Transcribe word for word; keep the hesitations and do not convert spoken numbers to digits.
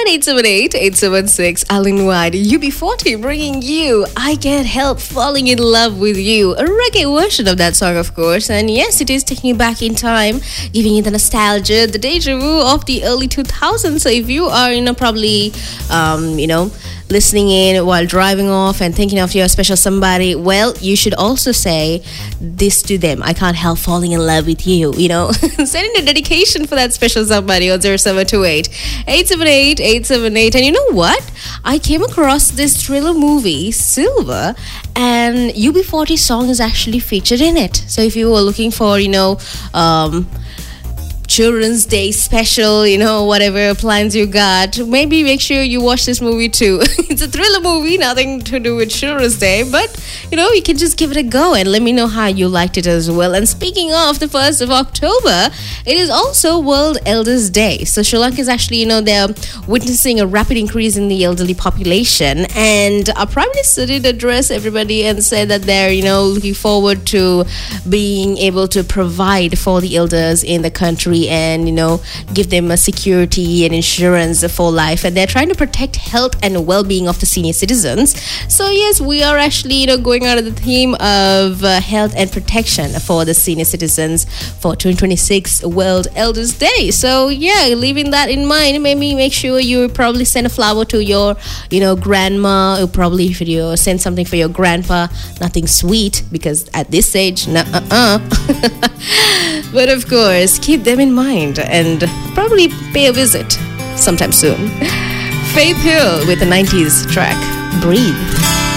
eight seven eight, eight seven six, Alan White, U B forty bringing you I Can't Help Falling in Love with You. A reggae version of that song, of course. And yes, it is taking you back in time, giving you the nostalgia, the deja vu of the early two thousands. So if you are, you know, probably, um, you know, listening in while driving off and thinking of your special somebody, well, you should also say this to them. I can't help falling in love with you, you know. Send in a dedication for that special somebody on zero seven two eight, eight seven eight, eight seven eight. And you know what? I came across this thriller movie, Silver, and U B forty song is actually featured in it. So if you were looking for, you know, um... Children's Day special, you know, whatever plans you got, maybe make sure you watch this movie too. It's a thriller movie, nothing to do with Children's Day, but you know, you can just give it a go and let me know how you liked it as well. And speaking of the first of October, it is also World Elders Day. So Sri Lanka is actually, you know, they're witnessing a rapid increase in the elderly population, and our Prime Minister did address everybody and said that they're, you know, looking forward to being able to provide for the elders in the country and, you know, give them a security and insurance for life, and they're trying to protect health and well-being of the senior citizens. So yes, we are actually, you know, going out of the theme of uh, health and protection for the senior citizens for twenty twenty-six World Elders Day. So yeah, leaving that in mind, maybe make sure you probably send a flower to your, you know, grandma, or probably if you send something for your grandpa, nothing sweet, because at this age, nuh-uh-uh. But of course, keep them in mind and probably pay a visit sometime soon. Faith Hill with the nineties track, Breathe.